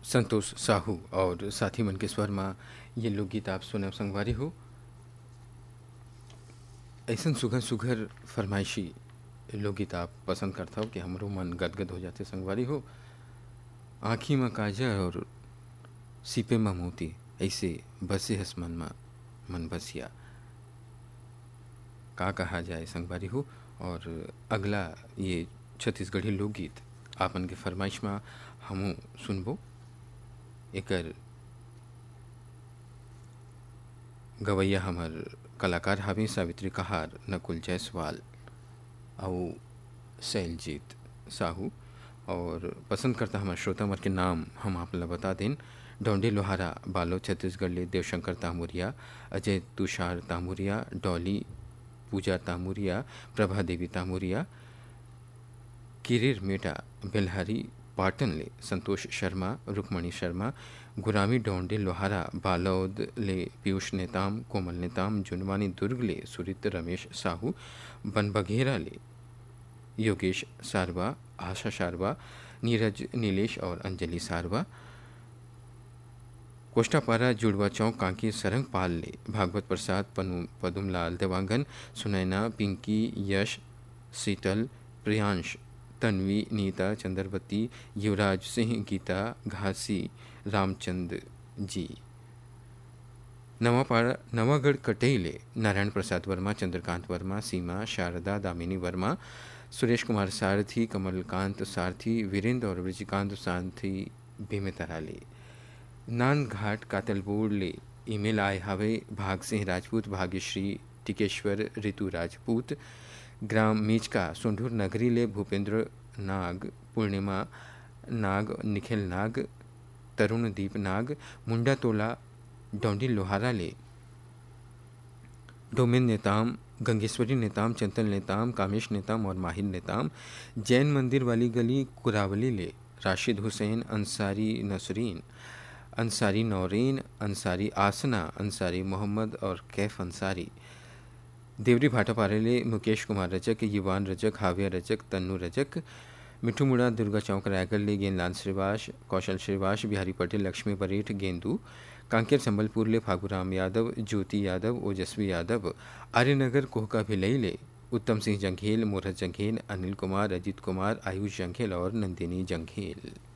संतोष साहू और साथी मन के स्वर में ये लोकगीत आप सुनब संगवारी हो। ऐसन सुघर सुघर फरमाइशी लोकगीत आप पसंद करता हो कि हमरो मन गदगद हो जाते संगवारी हो। आँखी में काजल और सीपे में मोती, ऐसे बसे हस मन बसिया, का कहा जाए संगवारी हो। और अगला ये छत्तीसगढ़ी लोकगीत आपन के फरमाइश में हमू सुनबो। एकर गवैया हमर कलाकार हावे सावित्री कहार, नकुल जायसवाल और शैलजीत साहू। और पसंद करता हमारे श्रोता मर के नाम हम आप ला बता दें। डोंडी लोहारा बालो छत्तीसगढ़ ले देवशंकर तामुरिया, अजय तुषार तामुरिया, डॉली पूजा तामुरिया, प्रभा देवी तामुरिया, किरीर मेटा बेलहरी पाटन ले संतोष शर्मा, रुक्मणी शर्मा, गुरामी डोंडे लोहारा बालौद ले पीयूष नेताम, कोमल नेताम, जुनवानी दुर्ग ले सुरित रमेश साहू, बनबघेरा ले योगेश सारवा, आशा सारवा, नीरज नीलेश और अंजलि सारवा, कोष्टापारा जुड़वा चौक कांकी सरंग पाल ले भागवत प्रसाद, पदुमलाल देवांगन, सुनैना, पिंकी, यश, शीतल, प्रियांश, तन्वी, नीता, चंद्रवती, युवराज सिंह, गीता, घासी, रामचंद जी। नवागढ़ कटेले नारायण प्रसाद वर्मा, चंद्रकांत वर्मा, सीमा, शारदा, दामिनी वर्मा, सुरेश कुमार सारथी, कमलकांत सारथी, वीरेंद्र और ब्रजकांत सारथी भीमेतराले। नानघाट कातलबोड़ ले ईमेल आए हवे भाग सिंह राजपूत, भाग्यश्री टिकेश्वर, ऋतु राजपूत। ग्राम मीचका सुंढुर नगरी ले भूपेंद्र नाग, पूर्णिमा नाग, निखिल नाग, तरुण दीप नाग। मुंडा तोला डोंडी लोहारा ले डोमेन नेताम, गंगेश्वरी नेताम, चंतल नेताम, कामेश नेताम और माहिर नेताम। जैन मंदिर वाली गली कुरावली ले राशिद हुसैन, अंसारी नसरीन, अंसारी नौरीन, अंसारी आसना, अंसारी मोहम्मद और कैफ अंसारी। देवरी भाटापारे ले मुकेश कुमार रजक, युवान रजक, हाविया रजक, तन्नू रजक। मिठू मुड़ा दुर्गा चौक रायगढ़ ले गेंदलाल श्रीवास, कौशल श्रीवास, बिहारी पटेल, लक्ष्मी परेठ, गेंदू। कांकेर संबलपुर ले फागुराम यादव, ज्योति यादव, ओजस्वी यादव। आर्यनगर कोहका भिलई ले उत्तम सिंह जंघेल, मोरहत जंघेल, अनिल कुमार, अजीत कुमार, आयुष जंघेल और नंदिनी जंघेल।